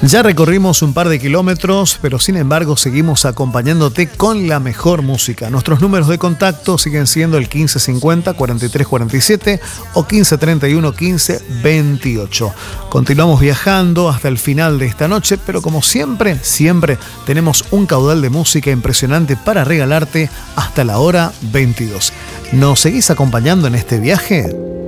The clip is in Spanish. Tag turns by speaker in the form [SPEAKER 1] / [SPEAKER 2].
[SPEAKER 1] Ya recorrimos un par de kilómetros, pero sin embargo seguimos acompañándote con la mejor música. Nuestros números de contacto siguen siendo el 1550 4347 o 1531 1528. Continuamos viajando hasta el final de esta noche, pero como siempre tenemos un caudal de música impresionante para regalarte hasta la hora 22. ¿Nos seguís acompañando en este viaje?